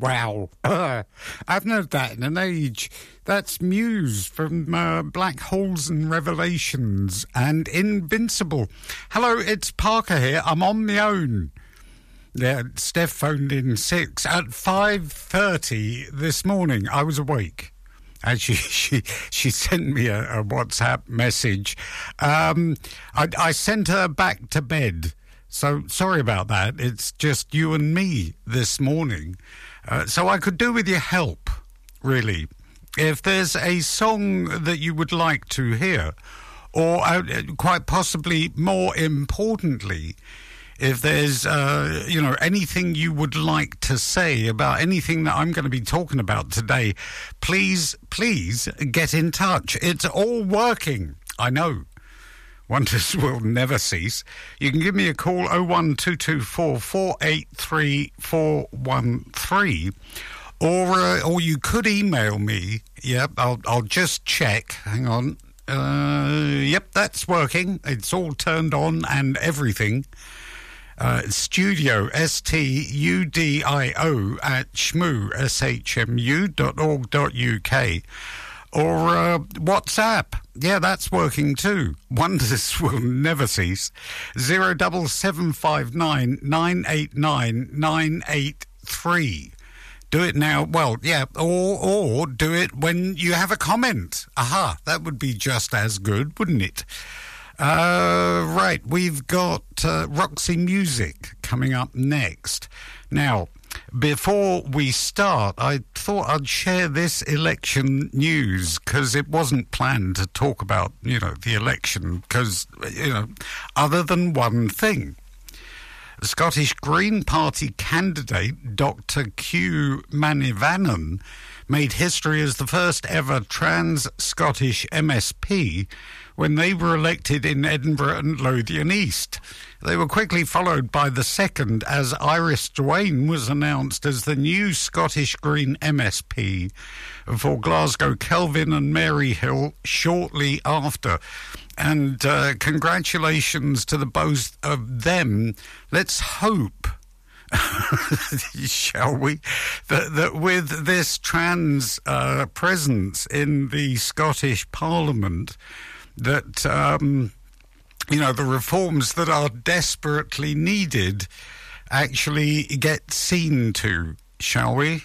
Wow. I haven't heard that in an age. That's Muse from Black Holes and Revelations and Invincible. Hello, it's Parker here. I'm on my own. Yeah, Steph phoned in at 5:30 this morning. I was awake. Actually, she sent me a WhatsApp message. I sent her back to bed. So sorry about that. It's just you and me this morning. So I could do with your help, really. If there's a song that you would like to hear, or quite possibly more importantly, if there's, anything you would like to say about anything that I'm going to be talking about today, please get in touch. It's all working. I know. Wonders will never cease. You can give me a call, 01224 483 413, or you could email me. Yep, I'll just check. Hang on. Yep, that's working. It's all turned on and everything. Studio, STUDIO at shmu.org.uk. Or WhatsApp. Yeah, that's working too. Wonders will never cease. 07759 989 983. Do it now. Well, yeah, or do it when you have a comment. Aha, that would be just as good, wouldn't it? Right, we've got Roxy Music coming up next. Now, before we start, I thought I'd share this election news because it wasn't planned to talk about, the election because, other than one thing. The Scottish Green Party candidate, Dr. Q Manivannan, made history as the first ever trans Scottish MSP when they were elected in Edinburgh and Lothian East. They were quickly followed by the second as Iris Dwayne was announced as the new Scottish Green MSP for Glasgow Kelvin and Maryhill shortly after. And congratulations to the both of them. Let's hope, shall we, that with this trans presence in the Scottish Parliament, that, the reforms that are desperately needed actually get seen to, shall we?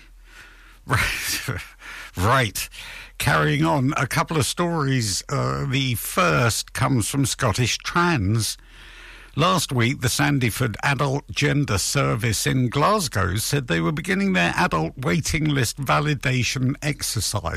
Right. Carrying on, a couple of stories. The first comes from Scottish Trans. Last week, the Sandyford Adult Gender Service in Glasgow said they were beginning their adult waiting list validation exercise.